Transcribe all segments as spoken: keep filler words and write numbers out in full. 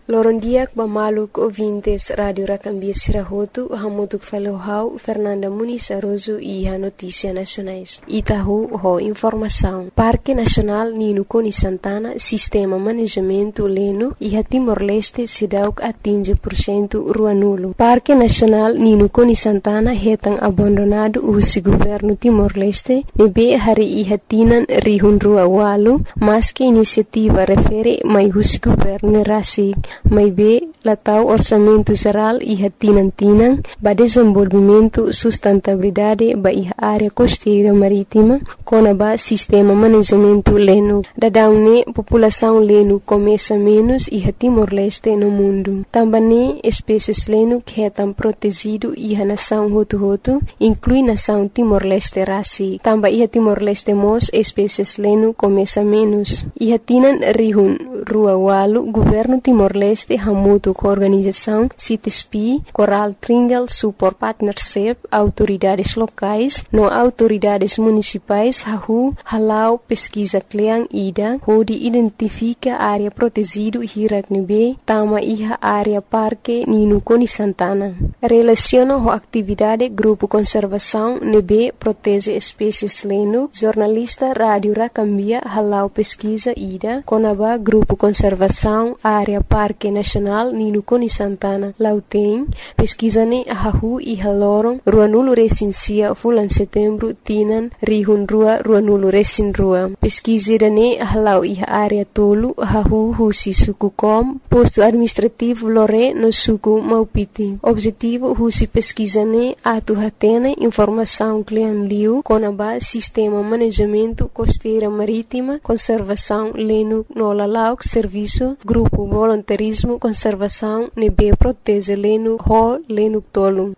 Lorondiak bamaluk ouvintes Radio Racambia Sirahotu, hamutuk falohau Fernanda Muniz Aroso e a Notícia Nacionais. Itahu ho informação. Parque Nacional Nino Coni Santana, Sistema Manejamento Leno e a Timor-Leste Sidauk atinge por cento Ruanulo. Parque Nacional Nino Coni Santana retan abandonado o governo Timor-Leste, nebe hari e hatinan rihun rua walu, mas que iniciativa refere mai o governo rasig. Mai be latau orçamento geral e hatinantinan ba desenvolvimento sustentabilidade ba iha área costeira marítima com ba sistema manejamento leno. Dadaune população leno começa menos e Timor-Leste no mundo. Também espécies leno que estão protegido e a nação hotu-hotu inclui nação Timor-Leste rasi. Também iha Timor-Leste mos espécies leno começa menos. E hatinan rihun rua walu governo Timor-Leste hamutu com organização C I T S P, Coral Triangle Support Partnership, autoridades locais, no autoridades municipais, hahu, halau pesquisa kleang ida, hodi identifica área protegido hiraknebe, tama iha área parque Nino Coni Santana. Relaciona ho atividade grupo conservação nebe protege espécies leno, jornalista Rádio Racambia halau pesquisa ida, conaba grupo conservação área parque Nacional Nino Coni Santana Lauteng pesquisane ahahu e haloron Ruanulo recensia fulan setembro tinan rihun rua Ruanulo recin rua pesquisirane halau e área tolu ahahu husi suku kom posto administrativo lore no suku Maupiti. Objetivo husi pesquisane atu hatene informação clian liu conaba sistema manejamento costeira marítima conservação leno no lalauk serviço grupo voluntarismo conservação nebe protege leno ho leno tolu.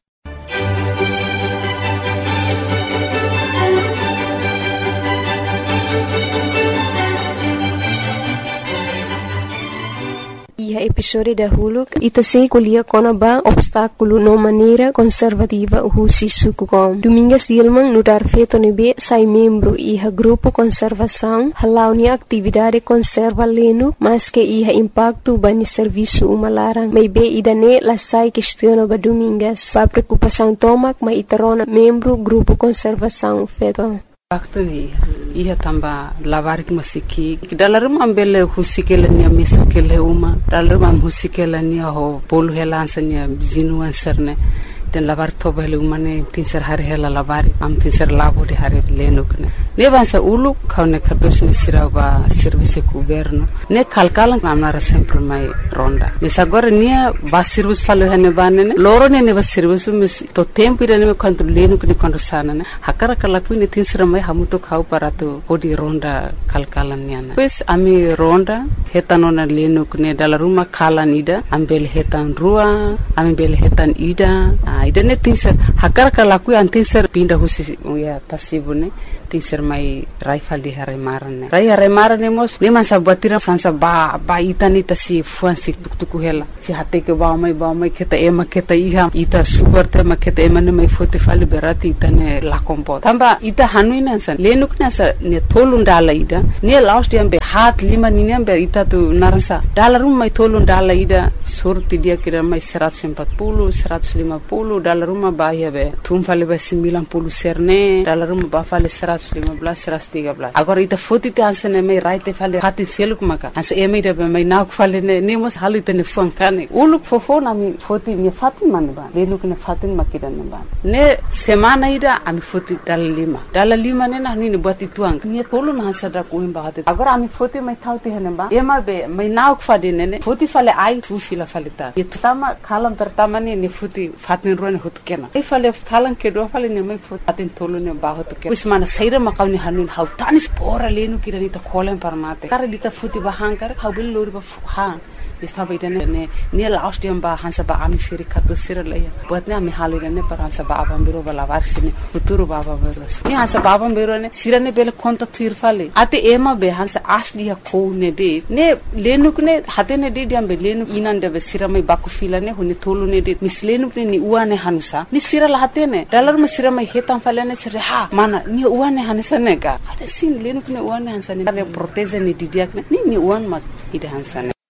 E a episódio da Huluk ita se colhia conaba obstáculo no maneira conservativa o husi sukukom. Domingas Dilman no dar feito nebe sai membro e a grupo conservação halau ni atividade conserva leno mas que iha impacto bani serviço umalarang. Mai be idane la sai questiona ba domingas. Ba preocupação tomak mai itarona membro grupo conservação feito. Waktu ni ia tamba lavarik masiki dalam ambele husikela ni mesa kele uma dalam am husikela ni ho polu helansa ni jinu anserne den lavar toba hele umane tinser har hela lavari am tinser lavo de har lenukne ne bansa ulu kaune kados ni siraba service governo ne kalkalan amnara sempre mai ronda mesa agora nia ba service falo hene banene loro ne ne ba service mes to tempo ire ne quanto lenukne quando sana ne hakara kala ku ne tinser mai hamuto khau paratu odi ronda kalkalan niana pues ami ronda hetanona lenukne dalaruma kalan ida ambel hetan rua ambel hetan ida ida ne tinser hakara kala ku an tinser pinda husi ya tasibune tinser mai raifal di hare marane rai hare marane mos ne man sabatira sansa ba ba itani tasi fuansi tuktuku hela si hate ke ba mai ba mai keta ema keta iha ita super te ma keta ema ne mai fote fali berati itane la kompo tamba ita hanuina san lenuk na sa ne tolun dala ida ne last yambe hat lima ni ambe ita tu narasa dalarum mai tolun dala ida surti dia kira mai seratus empat puluh seratus lima puluh dalaruma ba yabe tum fali ba sembilan puluh serne dalaruma ba fali seratus lima belas seratus tiga belas agora ita foto te ansene mai raite fale hati seluk maka as eme de mai nauk fale ne nemos halite ne funkane uluk fofo na mi foto ni fatin man ba lenuk ne fatin makidan ba ne semana ida ami foto dal lima dal lima ne na ni buat ituang ni tolu na sada ko imba hati agora ami foto mai thauti hene ba ema be mai nauk fade ne foto fale ai tu fila fale ta itama kalam pertama ni ni foto fatin ron hot kena e fale kalan ke do fale ne mai foto fatin tolu ne ba hot kena usmana saira makawni hanun hau tanis pora lenu kirani ta kolen parmate kare dita futi bahankar hau bil lori ba ha istaba idane ne ne last yam ba hansa ba ami firi kato sira laya buat ne ami halire ne par hansa ba abam biro bala varsine uturu baba beros ne hansa ba abam biro ne sira ne bele konta tuir fale ate ema be hansa asli ha ko ne de ne lenu ne hate ne de diam be lenu inan de be sira mai baku fila ne hune tolu ne de mislenu ne ni uane hanusa ni sira la hate ne dalar ma sira mai hetan fale ne sira ha mana ni uane hanisa ne ga ade sin lenu ne uane hansa ne proteze ne didiak ne ni ni uan ma ide hansa ne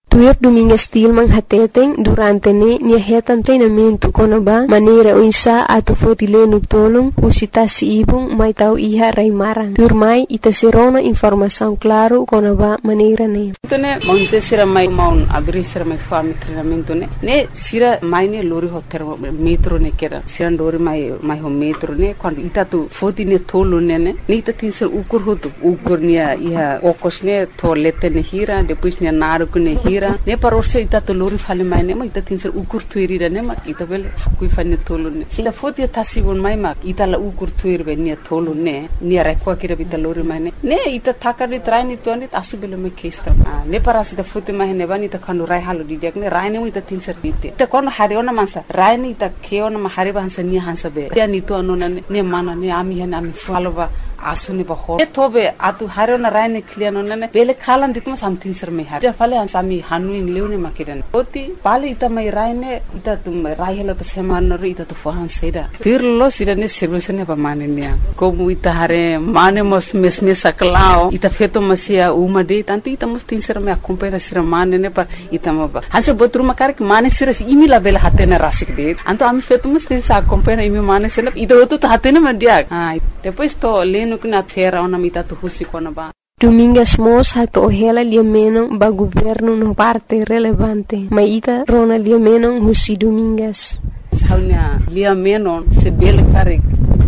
Tuir Domingas Tilman hateteng durante ne nia hetan treinamento konaba maneira uinsa ato fotilenu tolong usita si ibung mai tau iha raimarang. Tuir mai ita serona informação claro konaba maneira ne. Tone monse sira mai maun abri sira mai fami treinamento ne. Ne sira mai ne lori ho metro ne kera. Sira lori mai mai ho metro ne quando ita tu foti ne tolo ne ne. Ne ita tin sir ukur hotu ukur nia iha okos ne to lete ne hira depois ne naruku ne hira. Ne parorse ita to lori fale mai ne ma ita tin sir ukur tuiri ne ma ita bele hakui fane tolo ne. Sila foti tasibon mai ma ita la ukur tuiri be nia tolo ne nia rekwa kira bita lori mai ne. Ne ita takari traini tuani asu bele me kesta. Ne parasi ita foti mai ne bani ita kanu rai halu didiak ne rai ne ita tin sir bite. Ita kono hari ona mansa rai ne ita keo na mahari ba hansa nia hansa be. Dia ni to anona ne ne mana ne ami hene ami faloba asuni ba ho. Ne tobe atu hari ona rai ne klian ona ne bele khalan ditma something sir me hari. Dia fale hansa ami hanu in leune makiran. Oti pale ita mai rai ne ita tum rai hela to seman ro ita to fohan seda. Firlo sira ne service ne ba mane nia. Komu ita hare mane mos mes mes saklao ita feto masia uma de tanto ita mos tin sira me acompanha sira mane ne pa ita ma ba. Hansa botru makar ke mane sira imi la bela hatena rasik de. Anto ami feto mos tin sa acompanha imi mane sira ita oto to hatena ma dia. Ah depois to leno que na terra ona mita to husi kona ba. Domingas Mos hato ohela liamenon ba governo no parte relevante. Maita rona liamenon husi Domingas. Saunya liamenon se bele karik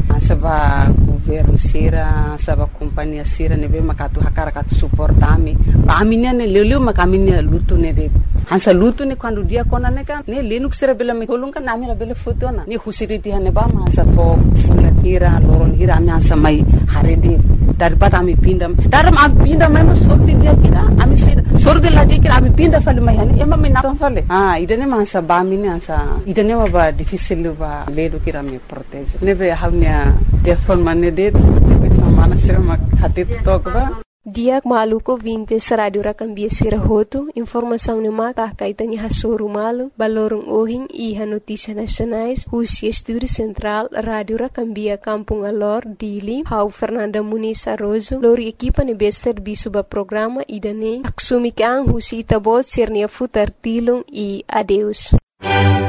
saba governo sira saba companhia sira nebe makatu hakara katu suportami ba aminia ne leleu makaminia lutu ne de hansa lutu ne quando dia kona ne kan ne lenuk sira bela me holunga na amira bela fotona ne husiriti hane ba ma sa to fulla hira loron hira ami hansa mai harede daripada ami pindam daram ami pindam mai sorti dia kira ami sira sordi la dia kira ami pinda fale mai hane ema me na fale ah idene ma hansa ba mini hansa idene ma ba difficile ba ledo kira me protege nebe hamnya telefon mane de bisa mana sira mak hati tokba. Diak maluko vintes radio rakambia sirahoto informação ne mata kaitani hasoru malu balorong ohing iha notícia nacionais husi estúdio central radio rakambia Kampung Alor Dili hau Fernanda Muniz Arrozo lori equipa ne bester bisuba programa idane aksumi kang husi itabot sirnia futar tilung e adeus.